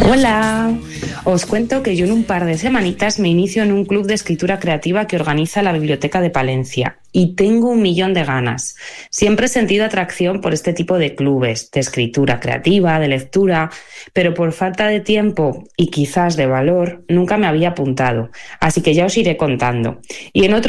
Hola, os cuento que yo en un par de semanitas me inicio en un club de escritura creativa que organiza la Biblioteca de Palencia y tengo 1.000.000 de ganas. Siempre he sentido atracción por este tipo de clubes, de escritura creativa, de lectura, pero por falta de tiempo y quizás de valor nunca me había apuntado, así que ya os iré contando. Y en otro